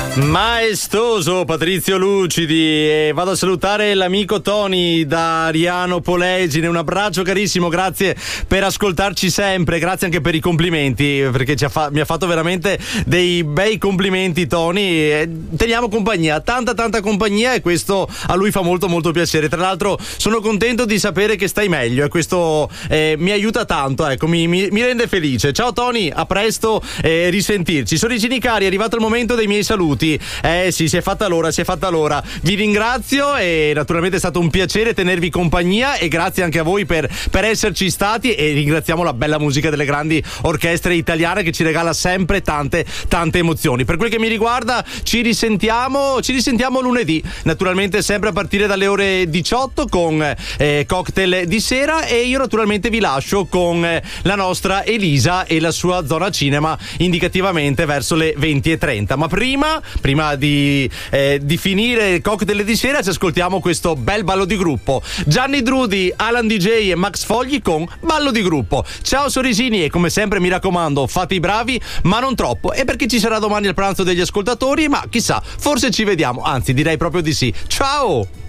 Maestoso Patrizio Lucidi, e vado a salutare l'amico Tony da Ariano Polegine. Un abbraccio carissimo, grazie per ascoltarci sempre, grazie anche per i complimenti, perché mi ha fatto veramente dei bei complimenti Tony. Teniamo compagnia, tanta compagnia, e questo a lui fa molto piacere. Tra l'altro sono contento di sapere che stai meglio, e questo mi aiuta tanto, ecco, mi rende felice. Ciao Tony, a presto, risentirci. Sorrigini cari, è arrivato il momento dei miei saluti. Sì, si è fatta l'ora. Vi ringrazio, e naturalmente è stato un piacere tenervi compagnia, e grazie anche a voi per esserci stati, e ringraziamo la bella musica delle grandi orchestre italiane che ci regala sempre tante emozioni. Per quel che mi riguarda ci risentiamo lunedì, naturalmente sempre a partire dalle ore 18 con cocktail di sera, e io naturalmente vi lascio con la nostra Elisa e la sua zona cinema, indicativamente verso le 20:30. Ma prima di finire il cocktail di sera ci ascoltiamo questo bel ballo di gruppo. Gianni Drudi, Alan DJ e Max Fogli con Ballo di Gruppo. Ciao sorrisini, e come sempre mi raccomando, fate i bravi ma non troppo, e perché ci sarà domani il pranzo degli ascoltatori, ma chissà, forse ci vediamo, anzi direi proprio di sì. Ciao!